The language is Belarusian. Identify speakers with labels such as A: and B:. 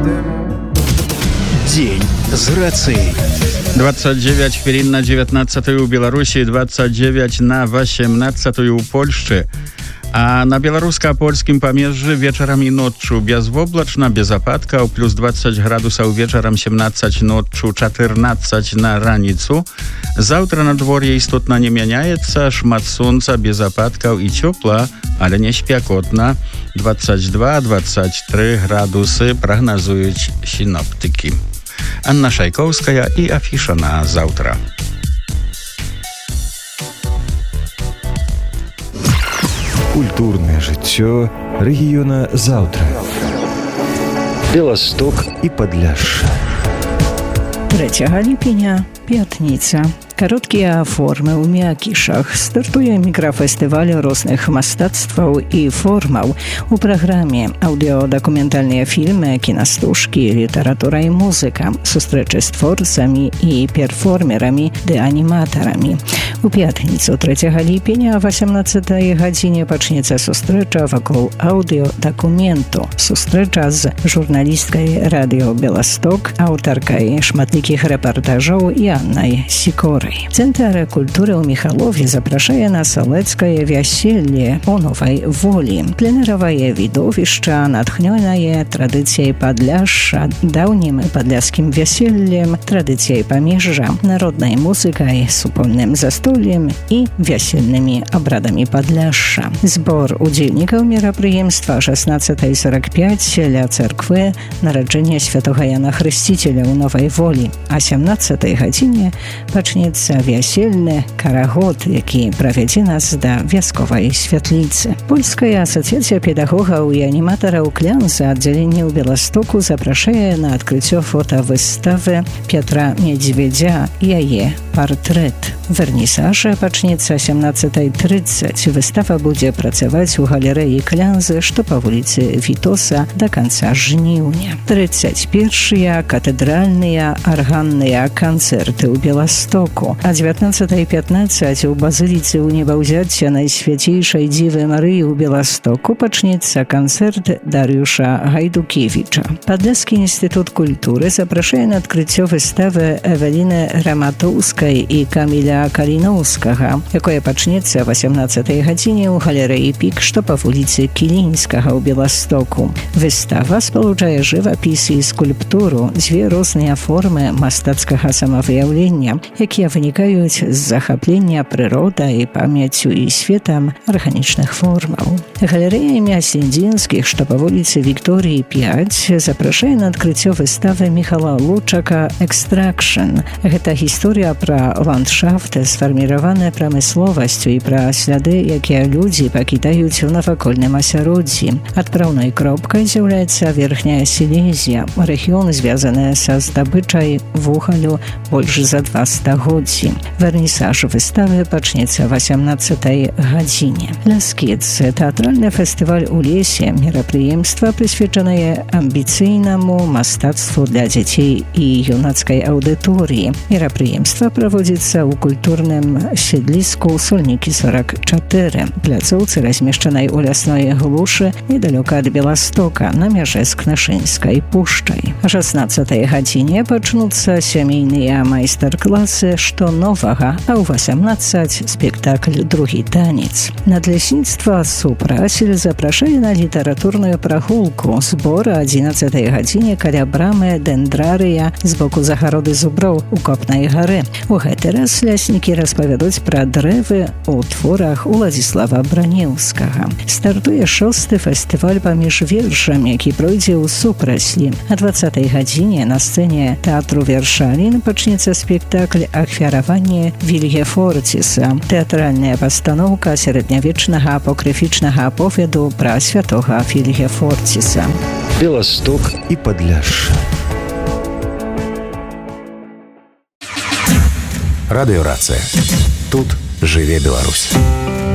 A: Дзень з рацыяй. 29 хвілін на 19 у Беларусі, 29 на 18 у Польшчы. А на беларуска-польскім памежжы вечарам і ноччу безвоблачна, без ападкаў, плюс 20 градусаў вечарам, 17 ноччу, 14 на раніцу. Заўтра надвор'е істотна не мяняецца, шмат сонца, без ападкаў і цёпла, але не спякотна. 22-23 градусы прагназуюць сіноптыкі. Анна Шайкоўская і афіша на заўтра.
B: Культурнае жыццё рэгіёна заўтра. Беласток і Падляшша.
C: 3 ліпеня, пятніца. Кароткія формы ў мякішах. Стартуе мікрафестываль розных мастацтваў і формаў. У праграме аўдыодакументальныя фільмы, кінастужкі, літаратура і музыка, сустрэчы з творцамі і перформерамі ды аніматарамі. У пятніцу 3 ліпеня о 18 гадзіне пачнецца сустрэча вакол аўдыодакументу. Сустрэча з журналісткай радыё Беласток, аўтаркай шматлікіх рэпартажоў Аннай Сікорай. Цэнтр культуры ў Міхалове запрашае на салэцкае вяселле у Новай Волі. Пленэравае відовішча, натхнёнае традыцыяй Падляшша, даўнім падляшскім вяселлем, традыцыяй памежжа, народнай музыкай, супольным застоллем і вясельнымі абрадамі Падляшша. Збор удзельнікаў мерапрыемства 16:45 ля царквы нараджэння святога Яна Хрысціцеля ў Новай Волі. А 17 гадзіне пачнецца вясельны карагод, які правядзе нас да вясковай святліцы. Польская асацыяцыя педагогаў і аніматараў Клянза аддзяленне ў Беластоку запрашае на адкрыццё фотавыставы Петра Медзведзя «Яе партрэт». Вернісаж пачнецца 17:30. Выстава будзе працаваць у галерэі Клянзы, што па вуліцы Вітоса да канца жніўня. 31-я катэдральныя арганныя канцэрты ў Беластоку. А 19:15 у базыліцы ў небаўзяцця Найсвяцейшай Дзівы Марыі ў Беластоку пачнецца канцэрт Дарыюша Гайдукевіча. Падляшскі інстытут культуры запрашае на адкрыццё выставы Эвеліны Раматоўскай і Каміля Каліноўскага, якое пачнецца 18 гадзіне ў галерэі Пік, што па вуліцы Кілінскага ў Беластоку. Выстава спалучае жывапіс і скульптуру, дзве розныя формы мастацкага самавыяўлення, якія вынікаюць з захаплення прыродай, памяццю і светам арганічных формаў. Галерэя імя Сендзінскіх, што па вуліцы Вікторыі 5, запрашае на адкрыццё выставы Міхала Лучака «Экстракшн». Гэта гісторыя пра ландшафт, сфарміраваная прамысловасцю і пра сляды, якія людзі пакідаюць у навакольным асяроддзі. Адпраўнай кропкай з'яўляецца Верхняя Сілезія, рэгіён, звязаны са здабычай вугалю больш за 2 стагоддзі. Вернісаж выставы пачнецца 18 гадзіне. Ляскіц – тэатральны фестываль у лесе, мерапрыемства, прысвечанае амбіцыйнаму мастацтву для дзяцей і юнацкай аўдыторыі. Мерапрыемства праводзіцца ў культурным седліску Сольнікі 44, пляцоўцы, размешчанай у лясной глушы недалёка ад Беластока, на мяжы з Кнышынскай пушчай. А 16 гадзіне пачнуцца сямейныя майстар-класы «Што новага», а ў 18 спектакль «Другі танец». Надлясніцтва «Супрасель» запрашае на літаратурную прагулку. Збор о 11 гадзіне каля брамы Дендрарыя з боку загароды зуброў у Копнай гары. У гэты раз ляснікі распавядуць пра дрэвы ў творах Уладзіслава Бранеўскага. Стартуе 6-й фестываль паміж вершамі, які пройдзе ў Супраслі. А 20 гадзіне на сцэне тэатру Вершалін пачнецца спектакль «Ахвяраванне Вільгефорціса». Тэатральная пастаноўка сярэднявечнага апокрыфічнага аповеду пра святога Вільгефорціса.
B: Беласток і Падляшша. Радыёрацыя. Тут жыве Беларусь.